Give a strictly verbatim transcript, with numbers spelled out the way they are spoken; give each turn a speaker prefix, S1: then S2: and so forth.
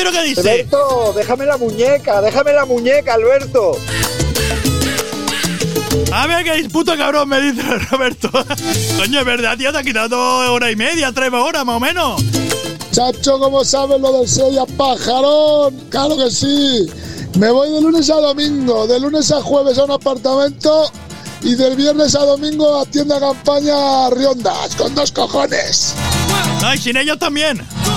S1: lo que dice.
S2: Alberto, déjame la muñeca, déjame la muñeca, Alberto.
S1: A ver qué puto cabrón me dice Roberto. Coño, es verdad, tío, te ha quitado dos horas y media, tres horas más o menos.
S3: Chacho, ¿cómo sabes lo del Sevilla Pajarón? Claro que sí. Me voy de lunes a domingo, de lunes a jueves a un apartamento y del viernes a domingo a tienda campaña Riondas, con dos cojones.
S1: Ay, sin ellos también.